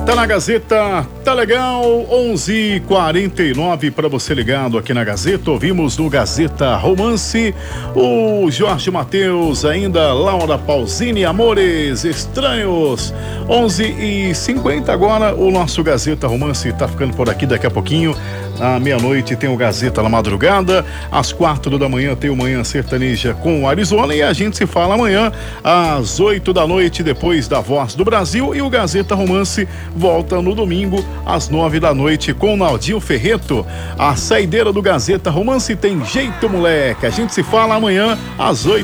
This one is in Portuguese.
Tá na Gazeta, tá legal, 11:49 para você ligado aqui na Gazeta. Ouvimos no Gazeta Romance o Jorge Mateus, ainda Laura Pausini, Amores Estranhos. 11:50 agora, o nosso Gazeta Romance tá ficando por aqui. Daqui a pouquinho, à meia-noite, tem o Gazeta na madrugada. Às 4 da manhã tem o Manhã Sertaneja com o Arizona, e a gente se fala amanhã às 8 da noite, depois da Voz do Brasil, e o Gazeta Romance volta no domingo às 9 da noite com o Naldinho Ferreto. A saideira do Gazeta Romance tem jeito, moleque. A gente se fala amanhã às 8.